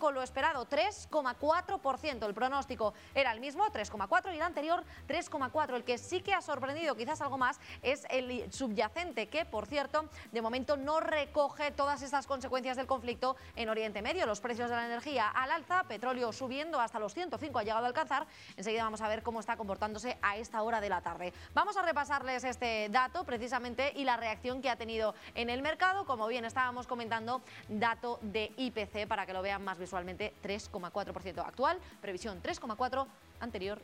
con lo esperado, 3,4%. El pronóstico era el mismo, 3,4%, y el anterior, 3,4%. El que sí que ha sorprendido quizás algo más es el subyacente, que, por cierto, de momento no recoge todas estas consecuencias del conflicto en Oriente Medio. Los precios de la energía al alza, petróleo subiendo hasta los 105 ha llegado a alcanzar. Enseguida vamos a ver cómo está comportándose a esta hora de la tarde. Vamos a repasarles este dato precisamente y la reacción que ha tenido en el mercado. Como bien estábamos comentando, dato de IPC para que lo vean más visualmente, 3,4% actual, previsión 3,4%, anterior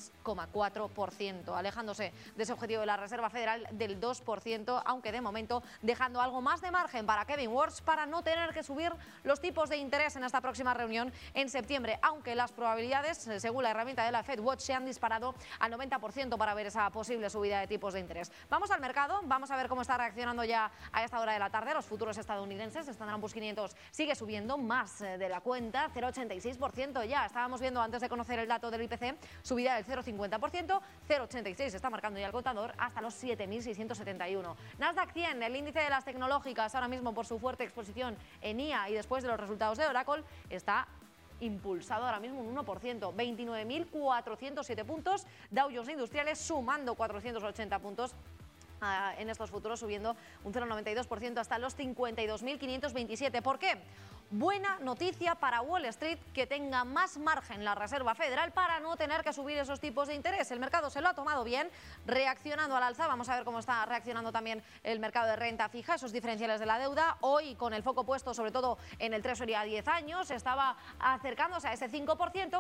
3,4%, alejándose de ese objetivo de la Reserva Federal del 2%, aunque de momento dejando algo más de margen para Kevin Warsh para no tener que subir los tipos de interés en esta próxima reunión en septiembre, aunque las probabilidades, según la herramienta de la FedWatch, se han disparado al 90% para ver esa posible subida de tipos de interés. Vamos al mercado, vamos a ver cómo está reaccionando ya a esta hora de la tarde. Los futuros estadounidenses, Standard & Poor's 500 sigue subiendo más de la cuenta, 0,86% ya. Estábamos viendo antes de conocer el dato del IPC, subida del 0,50%, 0,86 está marcando ya el contador hasta los 7.671. Nasdaq 100, el índice de las tecnológicas, ahora mismo por su fuerte exposición en IA y después de los resultados de Oracle, está impulsado ahora mismo un 1%, 29.407 puntos. Dow Jones Industriales sumando 480 puntos. En estos futuros subiendo un 0,92% hasta los 52.527. ¿Por qué? Buena noticia para Wall Street que tenga más margen la Reserva Federal para no tener que subir esos tipos de interés. El mercado se lo ha tomado bien, reaccionando al alza. Vamos a ver cómo está reaccionando también el mercado de renta fija, esos diferenciales de la deuda. Hoy, con el foco puesto sobre todo en el Treasury a 10 años, estaba acercándose a ese 5%,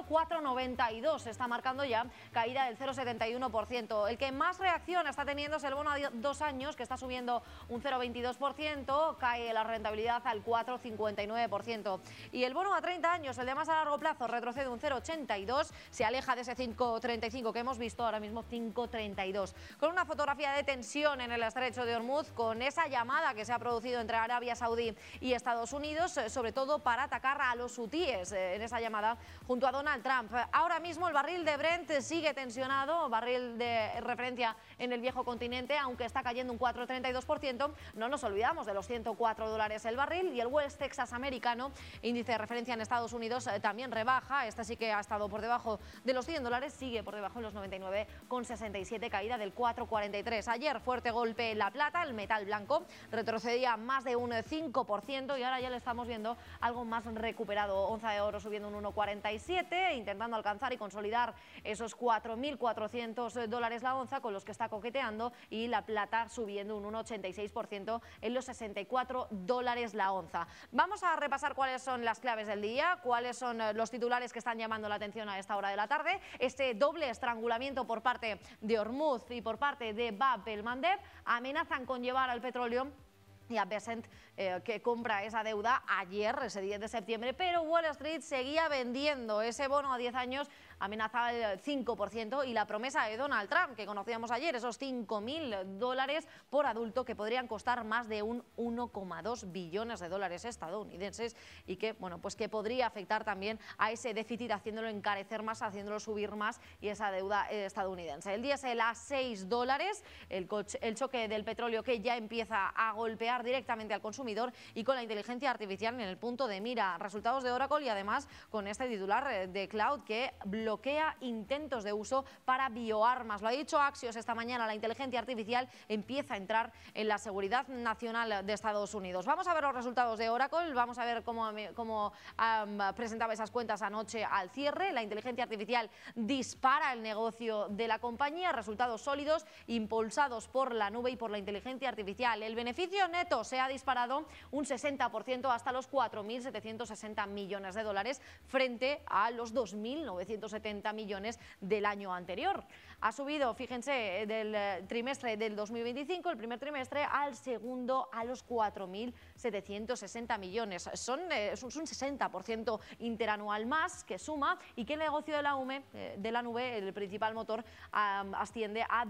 4,92 está marcando ya, caída del 0,71%. El que más reacción está teniendo es el bono a 2 años, que está subiendo un 0,22%, cae la rentabilidad al 4,59%. Y el bono a 30 años, el de más a largo plazo, retrocede un 0,82, se aleja de ese 5,35 que hemos visto, ahora mismo 5,32. Con una fotografía de tensión en el estrecho de Hormuz, con esa llamada que se ha producido entre Arabia Saudí y Estados Unidos, sobre todo para atacar a los hutíes, en esa llamada junto a Donald Trump. Ahora mismo el barril de Brent sigue tensionado, barril de referencia en el viejo continente, aunque está cayendo un 4,32%, no nos olvidamos de los $104 el barril, y el West Texas americano, índice de referencia en Estados Unidos, también rebaja. Este sí que ha estado por debajo de los $100, sigue por debajo de los 99,67, caída del 4,43. Ayer fuerte golpe la plata, el metal blanco, retrocedía más de un 5% y ahora ya le estamos viendo algo más recuperado. Onza de oro subiendo un 1,47, intentando alcanzar y consolidar esos $4.400 la onza con los que está coqueteando, y la plata subiendo un 1,86% en los $64 la onza. Vamos a repasar cuáles son las claves del día, cuáles son los titulares que están llamando la atención a esta hora de la tarde. Este doble estrangulamiento por parte de Hormuz y por parte de Bab el-Mandeb amenazan con llevar al petróleo y a Besant, que compra esa deuda ayer, ese 10 de septiembre, pero Wall Street seguía vendiendo ese bono a 10 años, amenazaba el 5%, y la promesa de Donald Trump, que conocíamos ayer, esos $5.000 por adulto, que podrían costar más de un 1,2 billones de dólares estadounidenses, y que, bueno, pues que podría afectar también a ese déficit, haciéndolo encarecer más, haciéndolo subir más, y esa deuda estadounidense. El diésel a $6, el choque del petróleo que ya empieza a golpear directamente al consumidor, y con la inteligencia artificial en el punto de mira. Resultados de Oracle y además con este titular de Cloud que bloquea intentos de uso para bioarmas. Lo ha dicho Axios esta mañana, la inteligencia artificial empieza a entrar en la seguridad nacional de Estados Unidos. Vamos a ver los resultados de Oracle, vamos a ver cómo presentaba esas cuentas anoche al cierre. La inteligencia artificial dispara el negocio de la compañía, resultados sólidos impulsados por la nube y por la inteligencia artificial. El beneficio neto se ha disparado un 60% hasta los 4.760 millones de dólares frente a los 2.970 millones del año anterior. Ha subido, fíjense, del trimestre del 2025, el primer trimestre, al segundo a los 4.760 millones. Es un 60% interanual más que suma, y que el negocio de la nube, el principal motor, asciende a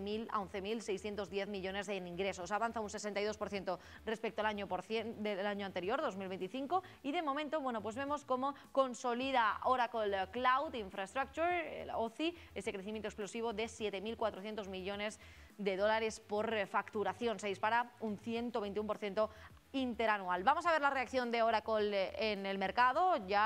11.610 millones en ingresos. Avanza un 62% respecto al año del año anterior, 2025, y de momento, bueno, pues vemos cómo consolida Oracle Cloud Infrastructure, el OCI, ese crecimiento explosivo de 7.400 millones de dólares por facturación, se dispara un 121% interanual. Vamos a ver la reacción de Oracle en el mercado. Ya